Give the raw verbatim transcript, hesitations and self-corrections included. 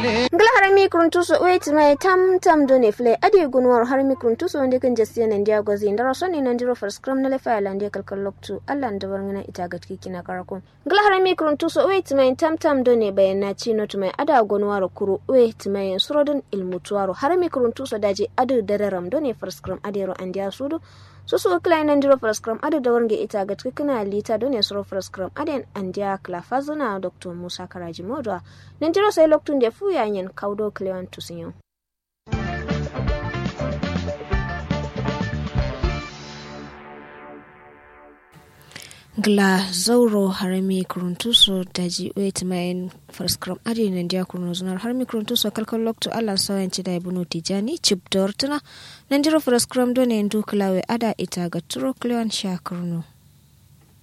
ngla harami kuruntuso wait mai tam tam done fle adi gunwar harami kuruntuso wanda kan jasiya nan dia gozi ndara sonni nan diro first scrum na lefa lan dia kalkal loktu Allah da warngana ita ga kina karakon ngla harami kuruntuso wait mai tam tam done bayana chino to mai ada gunwar kuru wait mai surodun ilmutuwaro harami kuruntuso daji adu dararam done first scrum adero andia sudu so so klein nan diro first scrum adu da warnge ita ga kina lita done suro first scrum aden andia klafazuna Dr. Musa Karaji Modwa nan diro sai loktun da fu yanyen kaudo klewan tusinyo gla zauro harami kuruntuso daji wait main first scrum adi nan dia kurno zunar harami kuruntuso kalkal lokto Allah sawanci da ibnu tijani chip dortuna nan diro first scrum done ndu klawe ada ita ga turo klewan sha kurno